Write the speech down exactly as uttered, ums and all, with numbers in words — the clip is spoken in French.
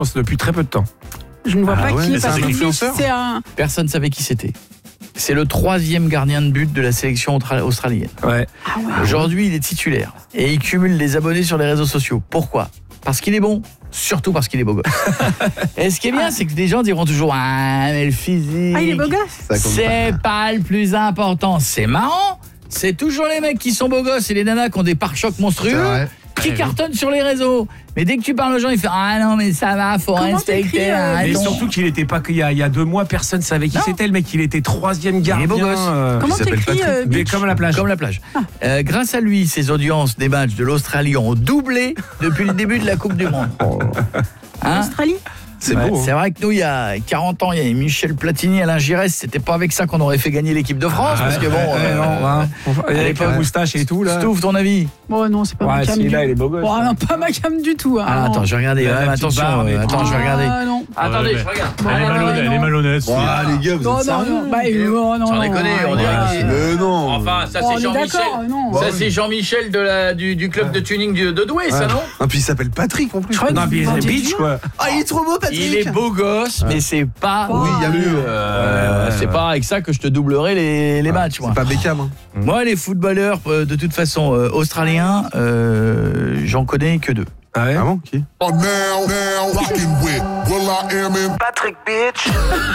depuis très peu de temps. Je ne vois Ah pas ouais, qui. mais c'est Parce un que lui, influenceur c'est un. Personne ne savait qui c'était. C'est le troisième gardien de but de la sélection austra- australienne. Ouais. Ah ouais. Aujourd'hui, il est titulaire et il cumule les abonnés sur les réseaux sociaux. Pourquoi ? Parce qu'il est bon, surtout parce qu'il est beau gosse. Et ce qui est bien, c'est que les gens diront toujours « Ah, mais le physique... » Ah, il est beau gosse. Ça compte C'est pas le plus important. C'est marrant. C'est toujours les mecs qui sont beaux gosses et les nanas qui ont des pare-chocs C'est monstrueux vrai. qui cartonnent sur les réseaux. Mais dès que tu parles aux gens, ils font « Ah non, mais ça va, faut Comment respecter. t'écris, euh, arrête Mais donc. surtout qu'il était pas qu'il y a, il y a deux mois, personne savait qui Non. c'était. Le mec, il était troisième gardien. beau gosse. euh, Comment il s'appelle t'écris Patrick. euh, mais Beach comme la plage. Comme la plage. Euh, grâce à lui, ses audiences des matchs de l'Australie ont doublé depuis le début de la Coupe du Monde. Hein ? Australie. C'est Ouais, beau. hein. C'est vrai que nous, il y a quarante ans, il y avait Michel Platini, Alain Giresse. C'était pas avec ça qu'on aurait fait gagner l'équipe de France. parce que bon, Ouais, ouais, euh, non, hein. Avec la l'époque, moustache et tout là. Stouff, ton avis ? Bon, non, c'est pas ma Ouais, cam. si, du- là, il est beau gosse. Bon, non, pas ma cam du tout. hein. Ah, attends, je vais regarder. La Ouais, petite attention, barbe et euh, tout. attends, je vais regarder. Ah, non. Attendez, Ouais, je mais- regarde. Elle est Ah, malhonnête, non. elle est malhonnête. Bon, les gars, vous Non, êtes non, sérieux non. Bah, euh, non, Sans non. déconner, on Ouais, dirait ouais. qu'il- Mais non. Enfin, ça Bon, on c'est est Jean-Michel. d'accord, non. Ça c'est Jean-Michel de la du, du club de tuning de, de Douai, ça Ouais. non ? Ah, puis il s'appelle Patrick en plus. Je crois que Non, vous puis il est vendiez bitch du quoi. Ah, il est trop beau, Patrick. Il est beau gosse, mais c'est pas. Oui, il y a non mieux. plus, euh, Ouais, ouais, c'est ouais. pas avec ça que je te doublerai les, les matchs, moi. C'est pas Beckham. Hein. Moi, les footballeurs, euh, de toute façon, euh, australiens, euh, j'en connais que deux. Ah ouais. Ah bon, qui Now, now, rocking with Will I Am in Patrick, bitch.